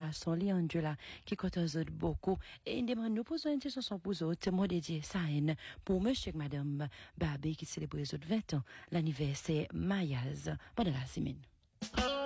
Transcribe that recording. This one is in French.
garçon Leandro qui cause beaucoup et demande nous posons une chanson pour autres moi dédié ça pour monsieur et madame Barbie qui célèbre les autres 20 ans l'anniversaire Mayaz pendant la semaine.